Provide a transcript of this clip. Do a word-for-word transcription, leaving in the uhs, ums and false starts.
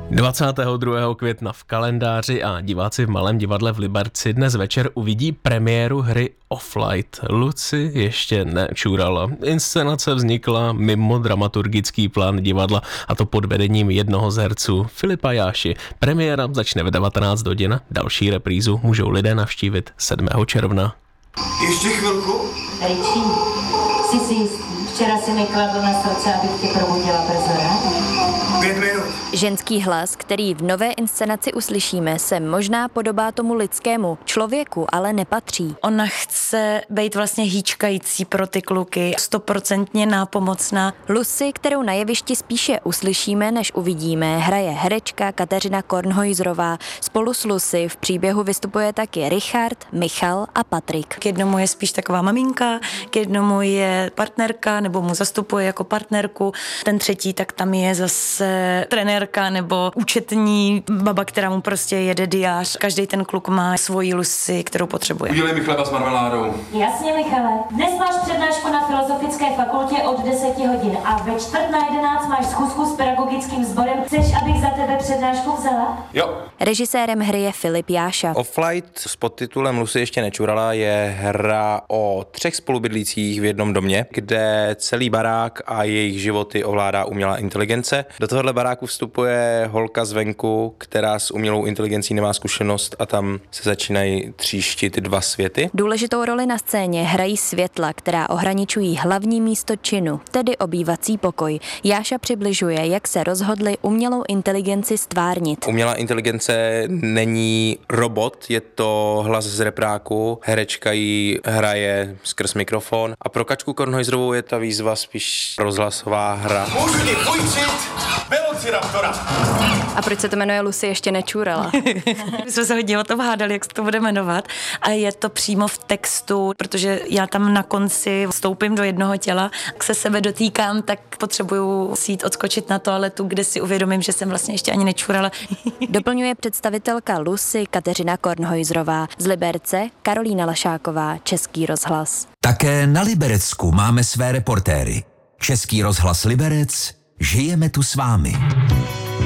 dvacátého druhého května v kalendáři a diváci v Malém divadle v Liberci dnes večer uvidí premiéru hry Off-Light. Luci ještě nečurala. Inscenace vznikla mimo dramaturgický plán divadla, a to pod vedením jednoho z herců, Filipa Jáši. Premiéra začne v devatenáct hodin, další reprízu můžou lidé navštívit sedmého června. Ještě chvilku? Ričí, jsi si jistý? Včera si mi kladl na srdce, abych tě probudila brzo, rád? Pět minut. Ženský hlas, který v nové inscenaci uslyšíme, se možná podobá tomu lidskému. Člověku ale nepatří. Ona chce být vlastně hýčkající pro ty kluky, stoprocentně nápomocná. Lucy, kterou na jevišti spíše uslyšíme, než uvidíme, hraje herečka Kateřina Kornhojzrová. Spolu s Lucy v příběhu vystupuje taky Richard, Michal a Patrik. K jednomu je spíš taková maminka, k jednomu je partnerka, nebo mu zastupuje jako partnerku. Ten třetí, tak tam je zase trenérka nebo účetní baba, která mu prostě jede diář. Každý ten kluk má svoji Lucy, kterou potřebuje. Udělej mi chleba s marmeládou. Jasně, Michale. Dnes máš přednášku na Filozofické fakultě od deseti hodin a ve čtvrt na jedenáct máš schůzku s pedagogickým sborem. Chceš, abych za tebe přednášku vzala? Jo. Režisérem hry je Filip Jáša. Off-Light s podtitulem Lucy ještě nečurala je hra o třech spolubydlících v jednom domě, kde celý barák a jejich životy ovládá umělá inteligence. Do tohohle baráku vstupuje holka zvenku, která s umělou inteligencí nemá zkušenost, a tam se začínají tříštit dva světy. Důležitou roli na scéně hrají světla, která ohraničují hlavní místo činu, tedy obývací pokoj. Jáša přibližuje, jak se rozhodli umělou inteligenci stvárnit. Umělá inteligence není robot, je to hlas z repráku, herečka ji hraje skrz mikrofon a pro Kačku Kornhojzrovou je ta výzva spíš rozhlasová hra. Můžu ti půjčit Velociraptora. A proč se to jmenuje Lucy ještě nečurala? My jsme se hodně o tom hádali, jak se to bude jmenovat, a je to přímo v textu, protože já tam na konci vstoupím do jednoho těla, jak se sebe dotýkám, tak potřebuju si jít odskočit na toaletu, kde si uvědomím, že jsem vlastně ještě ani nečurala. Doplňuje představitelka Lucy Kateřina Kornhojzrová, z Liberce Karolína Lašáková, Český rozhlas. Také na Liberecku máme své reportéry. Český rozhlas Liberec, žijeme tu s vámi.